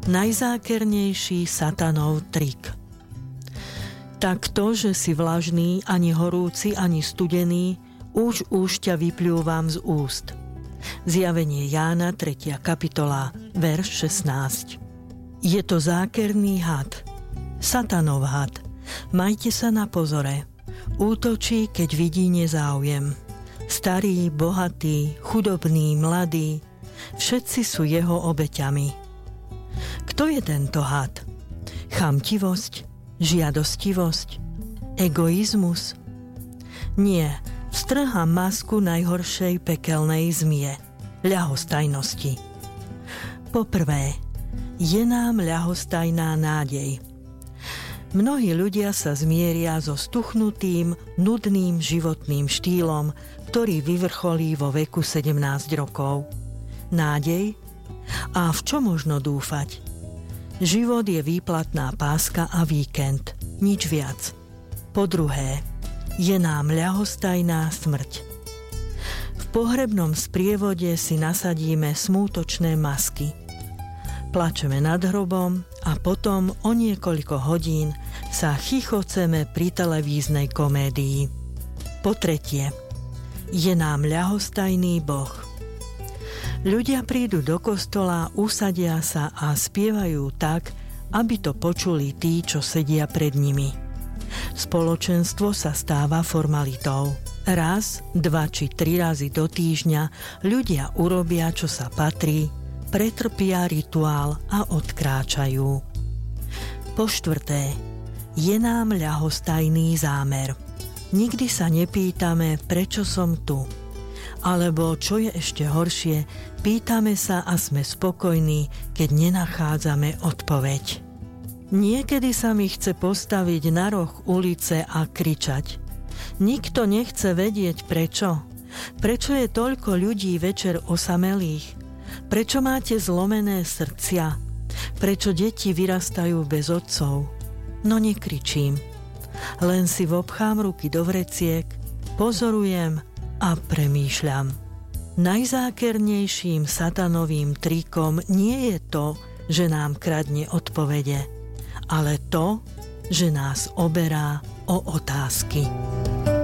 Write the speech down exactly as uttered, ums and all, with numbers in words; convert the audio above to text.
Najzákernejší satanov trik. Tak to, že si vlažný, ani horúci, ani studený, už už ťa vypľúvam z úst. Zjavenie Jána, tretia kapitola, verš šestnásť. Je to zákerný had, satanov had. Majte sa na pozore. Útočí, keď vidí nezáujem. Starý, bohatý, chudobný, mladý, všetci sú jeho obeťami. Kto je tento had? Chamtivosť? Žiadostivosť? Egoizmus? Nie, strhá masku najhoršej pekelnej zmie, ľahostajnosti. Poprvé, je nám ľahostajná nádej. Mnohí ľudia sa zmieria so stuchnutým, nudným životným štýlom, ktorý vyvrcholí vo veku sedemnásť rokov. Nádej? A v čo možno dúfať? Život je výplatná páska a víkend, nič viac. Po druhé, je nám ľahostajná smrť. V pohrebnom sprievode si nasadíme smútočné masky. Plačeme nad hrobom a potom o niekoľko hodín sa chichoceme pri televíznej komédii. Po tretie, je nám ľahostajný Boh. Ľudia prídu do kostola, usadia sa a spievajú tak, aby to počuli tí, čo sedia pred nimi. Spoločenstvo sa stáva formalitou. Raz, dva či tri razy do týždňa ľudia urobia, čo sa patrí, pretrpia rituál a odkráčajú. Po štvrté, je nám ľahostajný zámer. Nikdy sa nepýtame, prečo som tu. Alebo, čo je ešte horšie, pýtame sa a sme spokojní, keď nenachádzame odpoveď. Niekedy sa mi chce postaviť na roh ulice a kričať. Nikto nechce vedieť prečo. Prečo je toľko ľudí večer osamelých? Prečo máte zlomené srdcia? Prečo deti vyrastajú bez otcov? No nekričím. Len si vopchám ruky do vreciek, pozorujem a premýšľam. Najzákernejším satanovým trikom nie je to, že nám kradne odpovede, ale to, že nás oberá o otázky.